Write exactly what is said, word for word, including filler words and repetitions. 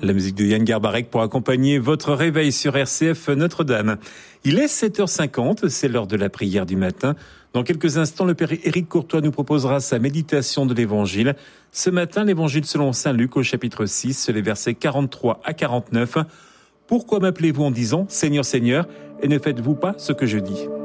La musique de Yann Garbarek pour accompagner votre réveil sur R C F Notre-Dame. Il est sept heures cinquante, c'est l'heure de la prière du matin. Dans quelques instants, le Père Éric Courtois nous proposera sa méditation de l'Évangile. Ce matin, l'Évangile selon Saint Luc au chapitre six, les versets quarante-trois à quarante-neuf. Pourquoi m'appelez-vous en disant « Seigneur, Seigneur » et ne faites-vous pas ce que je dis ?